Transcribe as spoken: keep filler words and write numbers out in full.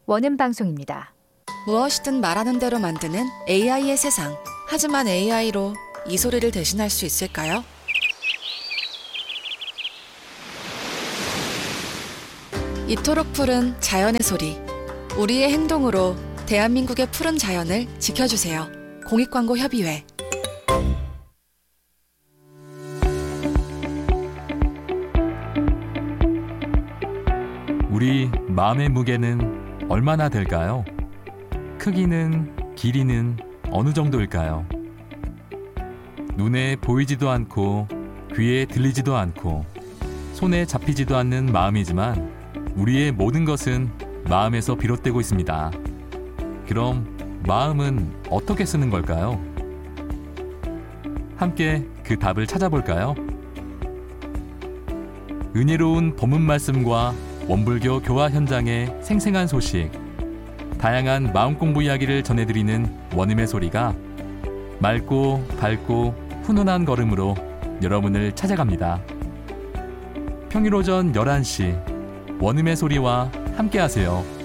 원음 방송입니다. 무엇이든 말하는 대로 만드는 에이아이의 세상. 하지만 에이아이로 이 소리를 대신할 수 있을까요? 이토록 푸른 자연의 소리. 우리의 행동으로 대한민국의 푸른 자연을 지켜주세요. 공익광고협의회. 우리 마음의 무게는 얼마나 될까요? 크기는, 길이는 어느 정도일까요? 눈에 보이지도 않고 귀에 들리지도 않고 손에 잡히지도 않는 마음이지만 우리의 모든 것은 마음에서 비롯되고 있습니다. 그럼 마음은 어떻게 쓰는 걸까요? 함께 그 답을 찾아볼까요? 은혜로운 법문 말씀과 원불교 교화 현장의 생생한 소식, 다양한 마음 공부 이야기를 전해드리는 원음의 소리가 맑고 밝고 훈훈한 걸음으로 여러분을 찾아갑니다. 평일 오전 열한 시 원음의 소리와 함께하세요.